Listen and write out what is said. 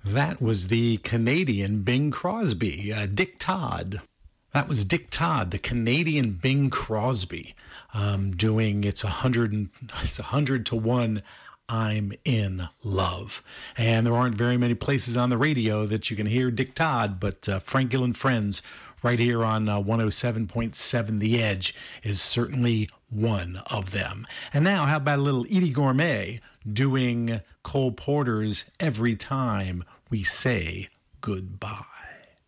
That was the Canadian Bing Crosby, Dick Todd. That was Dick Todd, the Canadian Bing Crosby, doing it's 100 to 1. I'm in love. And there aren't very many places on the radio that you can hear Dick Todd, but Frankel and Friends right here on 107.7 The Edge is certainly one of them. And now, how about a little Edie Gourmet doing Cole Porter's Every Time We Say Goodbye?